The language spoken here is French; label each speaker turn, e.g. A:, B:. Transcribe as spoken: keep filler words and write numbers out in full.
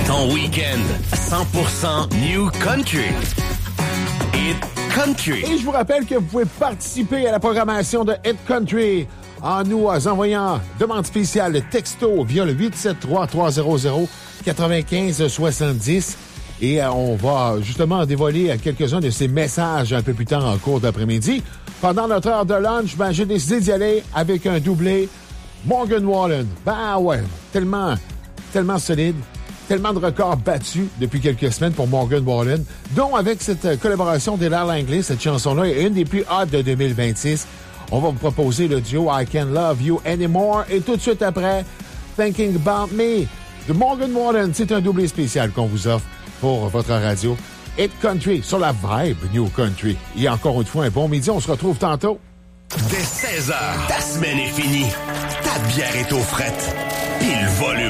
A: Ton week-end cent pour cent New Country. Hit Country.
B: Et je vous rappelle que vous pouvez participer à la programmation de Hit Country en nous envoyant demande spéciale texto via le huit sept trois, trois zéro zéro, neuf cinq six zéro. Et euh, on va justement dévoiler quelques-uns de ces messages un peu plus tard en cours d'après-midi. Pendant notre heure de lunch, ben, j'ai décidé d'y aller avec un doublé Morgan Wallen. Ben ouais, tellement, tellement solide, tellement de records battus depuis quelques semaines pour Morgan Wallen, dont avec cette collaboration d'Ella Langley, cette chanson-là est une des plus hot de deux mille vingt-six. On va vous proposer le duo I Can't Love You Anymore et tout de suite après, Thinking About Me de Morgan Wallen. C'est un doublé spécial qu'on vous offre pour votre radio. Hit Country sur la vibe New Country. Et encore une fois, un bon midi. On se retrouve tantôt.
A: Dès seize heures, ta semaine est finie. Ta bière est aux frettes. Pile volume.